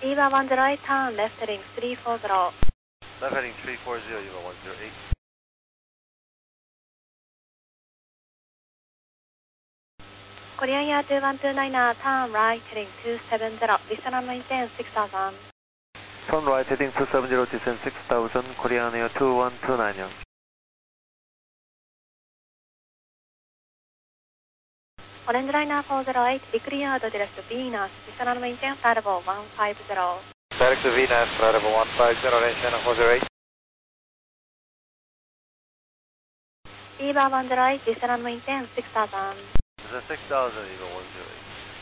EVA 108, turn left heading 340. Left heading 340, EVA 108. Korean Air 2129, turn right heading 270, descend and maintain 6000. Turn right heading 270, descend 6000, Korean Air 2129. Orange Liner 408, decleared direct to Venus, descend and maintain flight level 150. Direct to Venus, flight level 150, Orange Liner 408. EVA 108, descend and maintain 6000. Descend 6000, EVA 108.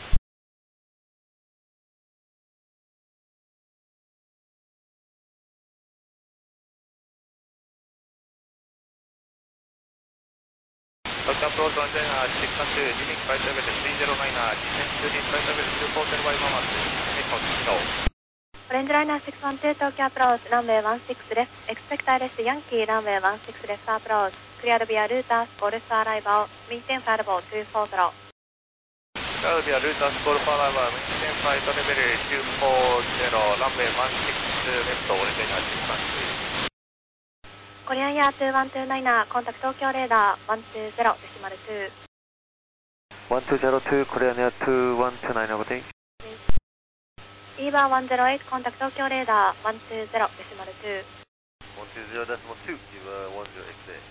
Approach on 600, leading flight level 309, descend flight level 240 by Mama, Orange Liner 612, Tokyo approach, runway 16 left, expect ILS Yankee, runway 16 left approach, cleared via Reuters, Golf arrival, maintain flight level 240. Cleared via Reuters, Golf arrival, maintain flight level 240, runway 16 left, Orange Liner 612. Korean Air 2129, contact Tokyo radar 120, decimal 2. 1202, Korean Air 2129, over day. EVA 108, contact Tokyo radar 120, decimal 2. 120.2, EVA 108 day.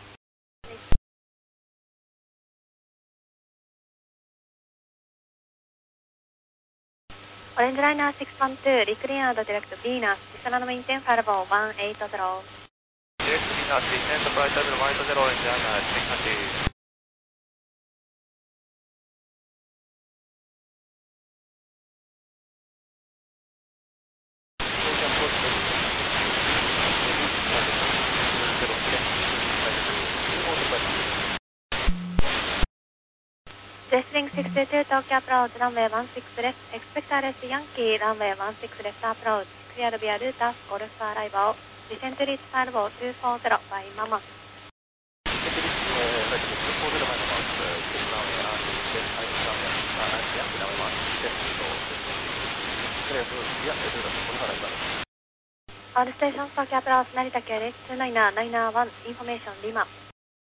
Orange Liner 612, decleared direct Venus, descend and maintain flight level 180. Direct Venus, descend flight level 180, Orange Liner 612. Wrestling 62, Tokyo approach, runway 16 left, expect ILS Yankee, runway 16 left approach, cleared via Reuters, Golf arrival, descend to reach flight level 240 by Mama. All stations, Tokyo approach, Narita KLX 299, Liner 1, information, Lima.